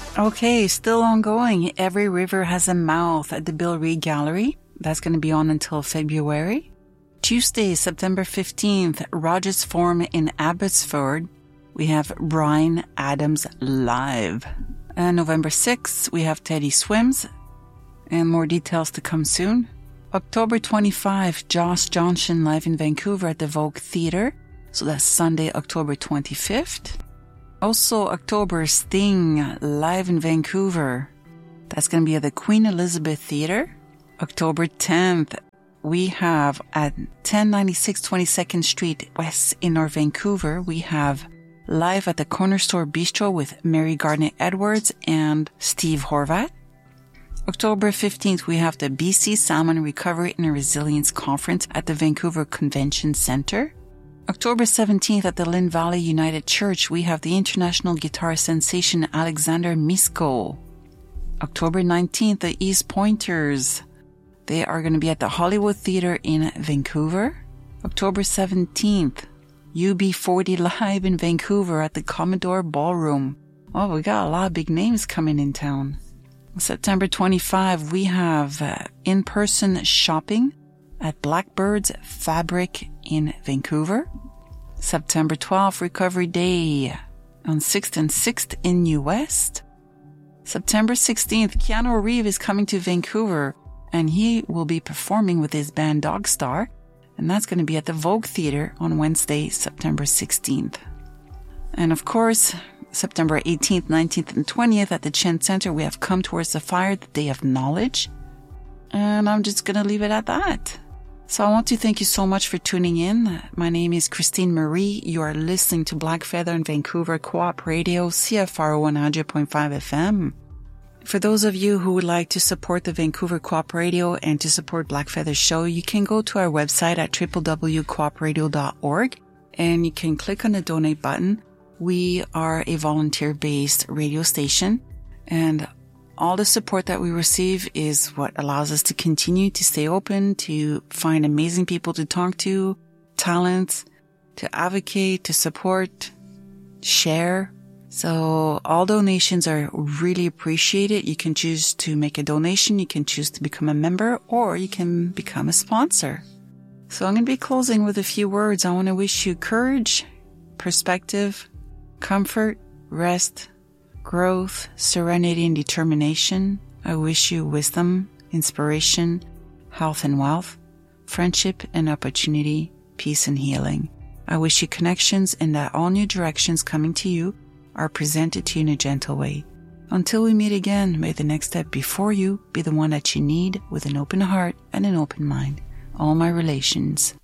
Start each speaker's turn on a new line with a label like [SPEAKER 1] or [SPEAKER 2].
[SPEAKER 1] Okay, still ongoing. Every River Has a Mouth at the Bill Reid Gallery. That's going to be on until February. Tuesday, September 15th, Rogers Forum in Abbotsford. We have Bryan Adams live. And November 6th, we have Teddy Swims. And more details to come soon. October 25, Josh Johnson live in Vancouver at the Vogue Theatre. So that's Sunday, October 25th. Also, October, Sting live in Vancouver. That's going to be at the Queen Elizabeth Theatre. October 10th, we have at 1096 22nd Street West in North Vancouver, we have live at the Corner Store Bistro with Mary Gardner-Edwards and Steve Horvat. October 15th, we have the BC Salmon Recovery and Resilience Conference at the Vancouver Convention Centre. October 17th at the Lynn Valley United Church, we have the international guitar sensation Alexander Misko. October 19th, the East Pointers. They are going to be at the Hollywood Theatre in Vancouver. October 17th, UB40 live in Vancouver at the Commodore Ballroom. Oh, we got a lot of big names coming in town. September 25, we have in-person shopping at Blackbird's Fabric in Vancouver. September 12th, Recovery Day on 6th and 6th in New West. September 16th, Keanu Reeves is coming to Vancouver, and he will be performing with his band Dogstar, and that's going to be at the Vogue Theatre on Wednesday, September 16th. And of course, September 18th, 19th, and 20th at the Chen Center, we have Come Towards the Fire, the Day of Knowledge. And I'm just going to leave it at that. So I want to thank you so much for tuning in. My name is Christine Marie. You are listening to Black Feather in Vancouver Co-op Radio, CFRO 100.5 FM. For those of you who would like to support the Vancouver Co-op Radio and to support Black Feather Show, you can go to our website at www.coopradio.org and you can click on the donate button. We are a volunteer-based radio station, and all the support that we receive is what allows us to continue to stay open, to find amazing people to talk to, talents, to advocate, to support, share. So all donations are really appreciated. You can choose to make a donation, you can choose to become a member, or you can become a sponsor. So I'm going to be closing with a few words. I want to wish you courage, perspective, comfort, rest, growth, serenity, and determination. I wish you wisdom, inspiration, health and wealth, friendship and opportunity, peace and healing. I wish you connections and that all new directions coming to you are presented to you in a gentle way. Until we meet again, may the next step before you be the one that you need with an open heart and an open mind. All my relations.